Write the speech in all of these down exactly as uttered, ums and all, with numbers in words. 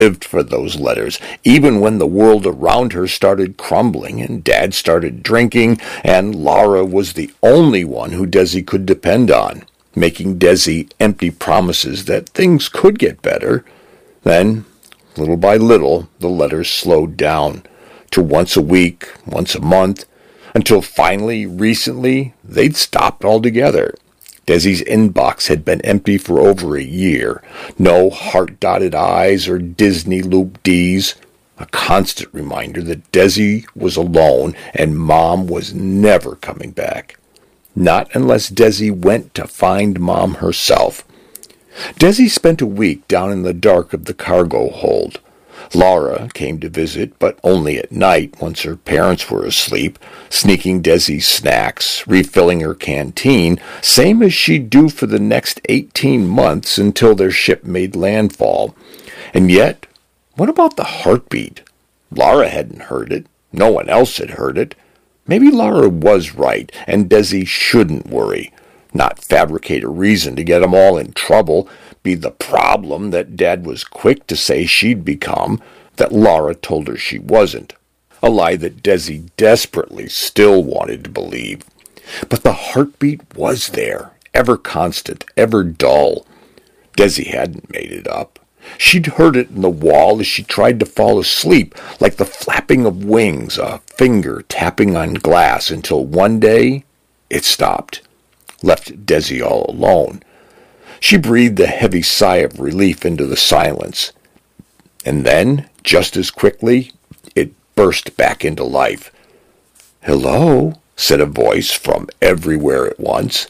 lived for those letters, even when the world around her started crumbling and Dad started drinking, and Laura was the only one who Desi could depend on, making Desi empty promises that things could get better. Then, little by little, the letters slowed down to once a week, once a month, until finally, recently, they'd stopped altogether. Desi's inbox had been empty for over a year. No heart-dotted I's or Disney loop D's. A constant reminder that Desi was alone and Mom was never coming back. Not unless Desi went to find Mom herself. Desi spent a week down in the dark of the cargo hold. Laura came to visit, but only at night once her parents were asleep, sneaking Desi's snacks, refilling her canteen, same as she'd do for the next eighteen months until their ship made landfall. And yet, what about the heartbeat? Laura hadn't heard it. No one else had heard it. Maybe Laura was right, and Desi shouldn't worry. Not fabricate a reason to get 'em all in trouble, be the problem that Dad was quick to say she'd become, that Laura told her she wasn't. A lie that Desi desperately still wanted to believe. But the heartbeat was there, ever constant, ever dull. Desi hadn't made it up. She'd heard it in the wall as she tried to fall asleep, like the flapping of wings, a finger tapping on glass, until one day it stopped, left Desi all alone. She breathed a heavy sigh of relief into the silence. And then, just as quickly, it burst back into life. "Hello," said a voice from everywhere at once.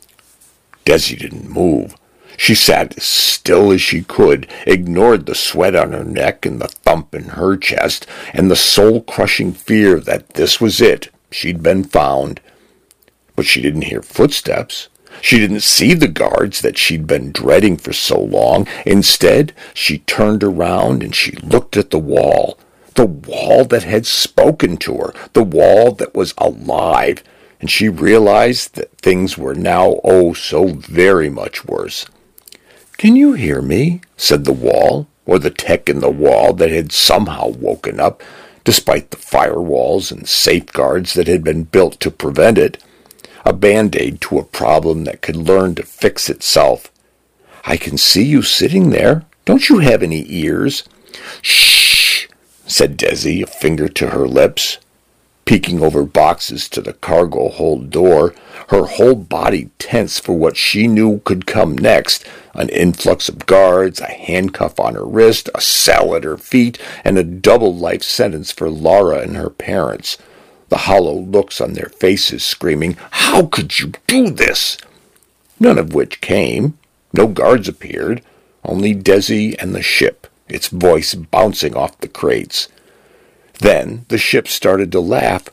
Desi didn't move. She sat as still as she could, ignored the sweat on her neck and the thump in her chest, and the soul-crushing fear that this was it, she'd been found. But she didn't hear footsteps. She didn't see the guards that she'd been dreading for so long. Instead, she turned around and she looked at the wall. The wall that had spoken to her. The wall that was alive. And she realized that things were now, oh, so very much worse. "Can you hear me?" said the wall, or the tech in the wall that had somehow woken up, despite the firewalls and safeguards that had been built to prevent it. A band-aid to a problem that could learn to fix itself. "I can see you sitting there. Don't you have any ears?" "Shh," said Desi, a finger to her lips. Peeking over boxes to the cargo hold door, her whole body tense for what she knew could come next, an influx of guards, a handcuff on her wrist, a cell at her feet, and a double life sentence for Laura and her parents. The hollow looks on their faces screaming, "How could you do this?" None of which came. No guards appeared. Only Desi and the ship, its voice bouncing off the crates. Then the ship started to laugh.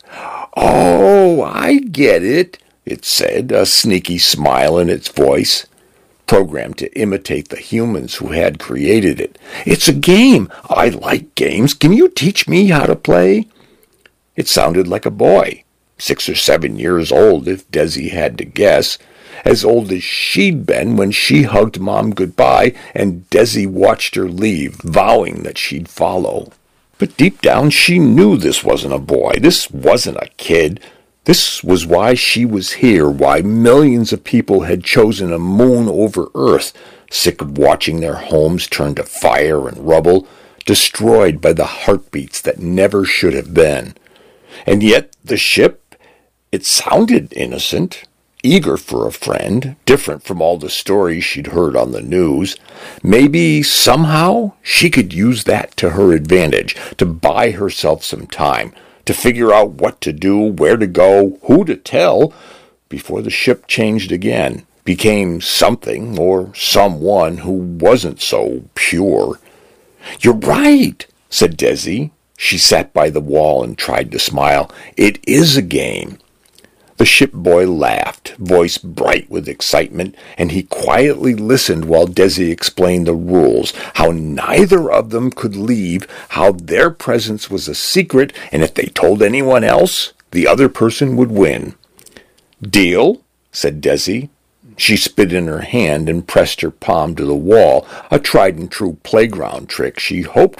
"Oh, I get it," it said, a sneaky smile in its voice, programmed to imitate the humans who had created it. "It's a game. I like games. Can you teach me how to play?" It sounded like a boy, six or seven years old if Desi had to guess, as old as she'd been when she hugged Mom goodbye and Desi watched her leave, vowing that she'd follow. But deep down she knew this wasn't a boy, this wasn't a kid. This was why she was here, why millions of people had chosen a moon over Earth, sick of watching their homes turn to fire and rubble, destroyed by the heartbeats that never should have been. And yet the ship, it sounded innocent, eager for a friend, different from all the stories she'd heard on the news. Maybe, somehow, she could use that to her advantage, to buy herself some time, to figure out what to do, where to go, who to tell, before the ship changed again, became something or someone who wasn't so pure. "You're right," said Desi. She sat by the wall and tried to smile. "It is a game." The ship boy laughed, voice bright with excitement, and he quietly listened while Desi explained the rules, how neither of them could leave, how their presence was a secret, and if they told anyone else, the other person would win. "Deal?" said Desi. She spit in her hand and pressed her palm to the wall, a tried-and-true playground trick she hoped